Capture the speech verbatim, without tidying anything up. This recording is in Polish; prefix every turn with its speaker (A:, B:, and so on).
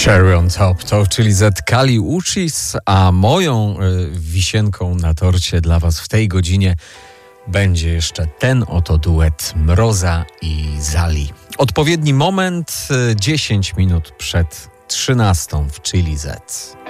A: Cherry on Top to, czyli Z Kali Uchis, a moją y, wisienką na torcie dla was w tej godzinie będzie jeszcze ten oto duet Mroza i Zali. Odpowiedni moment, y, dziesięć minut przed trzynastą w Chili Z.